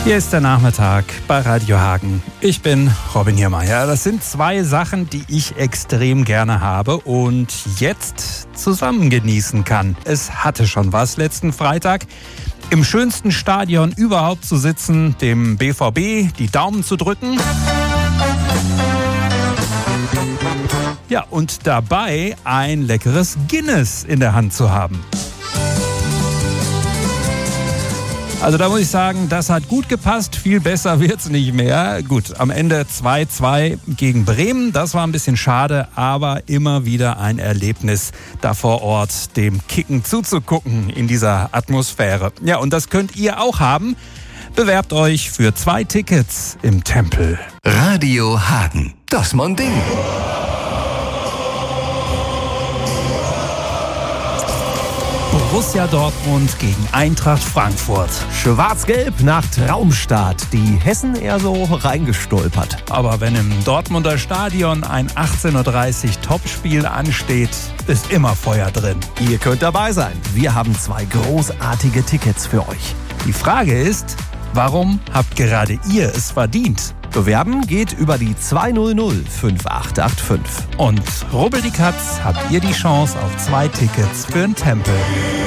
Hier ist der Nachmittag bei Radio Hagen. Ich bin Robin Hiermeier. Das sind zwei Sachen, die ich extrem gerne habe und jetzt zusammen genießen kann. Es hatte schon was letzten Freitag. Im schönsten Stadion überhaupt zu sitzen, dem BVB die Daumen zu drücken. Ja, und dabei ein leckeres Guinness in der Hand zu haben. Also da muss ich sagen, das hat gut gepasst. Viel besser wird's nicht mehr. Gut, am Ende 2-2 gegen Bremen. Das war ein bisschen schade, aber immer wieder ein Erlebnis, da vor Ort dem Kicken zuzugucken in dieser Atmosphäre. Ja, und das könnt ihr auch haben. Bewerbt euch für 2 Tickets im Tempel. Radio Hagen, das Monding. Borussia Dortmund gegen Eintracht Frankfurt. Schwarz-Gelb nach Traumstart. Die Hessen eher so reingestolpert. Aber wenn im Dortmunder Stadion ein 18:30 Uhr Topspiel ansteht, ist immer Feuer drin. Ihr könnt dabei sein. Wir haben 2 großartige Tickets für euch. Die Frage ist, warum habt gerade ihr es verdient? Bewerben geht über die 200 5885. Und rubbel die Katz, habt ihr die Chance auf 2 Tickets für den Tempel.